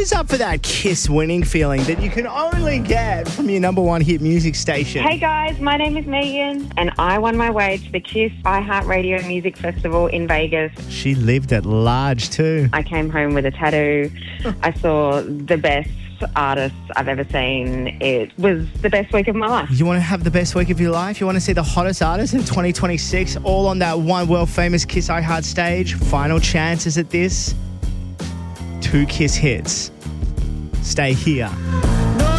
Who's up for that Kiss winning feeling that you can only get from your number one hit music station? Hey guys, my name is Megan and I won my way to the Kiss iHeartRadio Music Festival in Vegas. She lived at large too. I came home with a tattoo. I saw the best artists I've ever seen. It was the best week of my life. You want to have the best week of your life? You want to see the hottest artists in 2026 all on that one world famous Kiss iHeart stage? Final chances at this. 2 Kiss hits. Stay here.